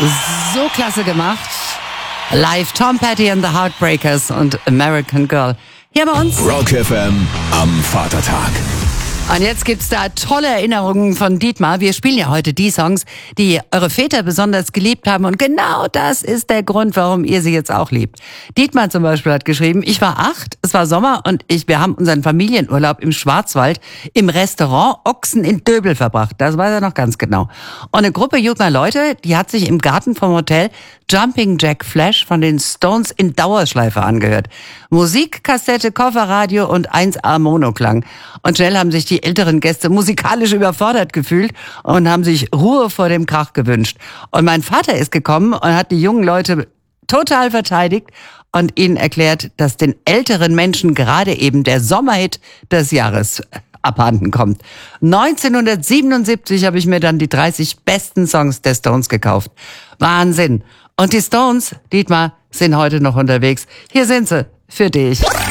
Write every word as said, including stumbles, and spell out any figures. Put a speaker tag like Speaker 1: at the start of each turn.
Speaker 1: So klasse gemacht. Live Tom Petty and the Heartbreakers und American Girl. Hier bei uns.
Speaker 2: Rock F M am Vatertag.
Speaker 1: Und jetzt gibt's da tolle Erinnerungen von Dietmar. Wir spielen ja heute die Songs, die eure Väter besonders geliebt haben. Und genau das ist der Grund, warum ihr sie jetzt auch liebt. Dietmar zum Beispiel hat geschrieben, ich war acht, es war Sommer und ich, wir haben unseren Familienurlaub im Schwarzwald im Restaurant Ochsen in Döbel verbracht. Das weiß er noch ganz genau. Und eine Gruppe junger Leute, die hat sich im Garten vom Hotel Jumping Jack Flash von den Stones in Dauerschleife angehört. Musik, Kassette, Kofferradio und eins A Monoklang. Und schnell haben sich die älteren Gäste musikalisch überfordert gefühlt und haben sich Ruhe vor dem Krach gewünscht. Und mein Vater ist gekommen und hat die jungen Leute total verteidigt und ihnen erklärt, dass den älteren Menschen gerade eben der Sommerhit des Jahres abhanden kommt. neunzehnhundertsiebenundsiebzig habe ich mir dann die dreißig besten Songs der Stones gekauft. Wahnsinn. Und die Stones, Dietmar, sind heute noch unterwegs. Hier sind sie für dich.